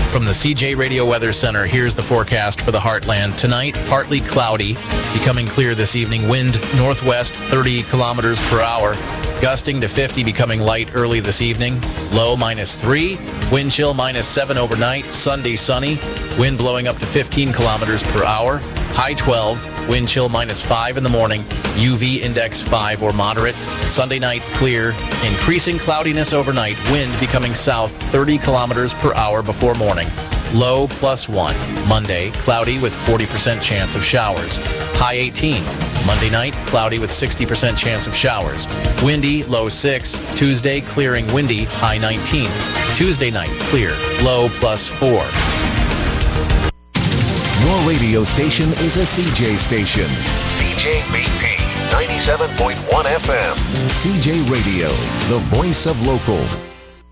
From the CJ Radio Weather Center, here's the forecast for the Heartland. Tonight, partly cloudy, becoming clear this evening. Wind northwest, 30 kilometers per hour. Gusting to 50, becoming light early this evening. Low -3. Wind chill -7 overnight. Sunday sunny. Wind blowing up to 15 kilometers per hour. High 12. Wind chill -5 in the morning. UV index 5 or moderate. Sunday night clear. Increasing cloudiness overnight. Wind becoming south 30 kilometers per hour before morning. Low +1. Monday cloudy with 40% chance of showers. High 18. Monday night cloudy with 60% chance of showers. Windy, low 6. Tuesday clearing windy, high 19. Tuesday night clear, low +4. Your radio station is a CJ station. CJBP 97.1 FM. CJ Radio, the voice of local.